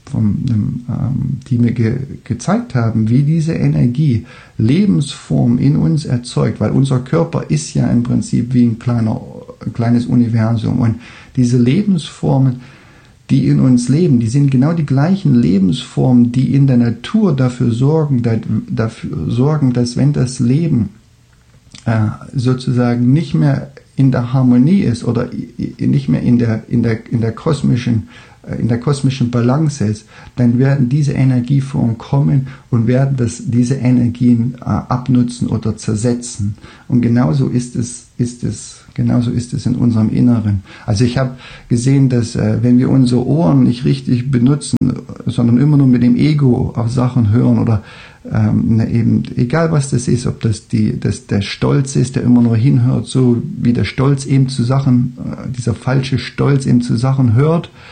die mir gezeigt haben, wie diese Energie Lebensform in uns erzeugt, weil unser Körper ist ja im Prinzip wie ein kleines Universum und diese Lebensformen, die in uns leben, die sind genau die gleichen Lebensformen, die in der Natur dafür sorgen, dass wenn das Leben sozusagen nicht mehr in der Harmonie ist oder nicht mehr in der kosmischen Balance ist, dann werden diese Energieformen kommen und werden diese Energien abnutzen oder zersetzen. Und genauso ist es in unserem Inneren. Also ich habe gesehen, dass wenn wir unsere Ohren nicht richtig benutzen, sondern immer nur mit dem Ego auf Sachen hören oder eben, egal was das ist, ob das der Stolz ist, der immer nur hinhört, so wie der Stolz eben zu Sachen, dieser falsche Stolz eben zu Sachen hört,